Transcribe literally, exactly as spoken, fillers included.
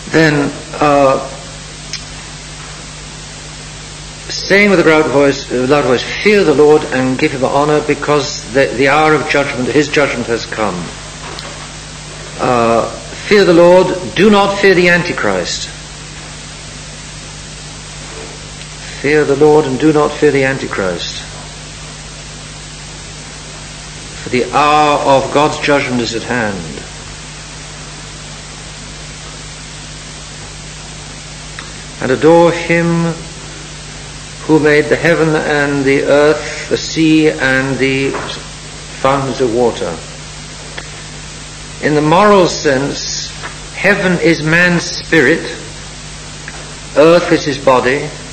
then uh, saying with a loud voice, a loud voice, fear the Lord and give him honor, because the, the hour of judgment, his judgment has come. Uh, fear the Lord, do not fear the Antichrist. Fear the Lord and do not fear the Antichrist. For the hour of God's judgment is at hand. And adore him who made the heaven and the earth, the sea and the fountains of water. In the moral sense, heaven is man's spirit, earth is his body,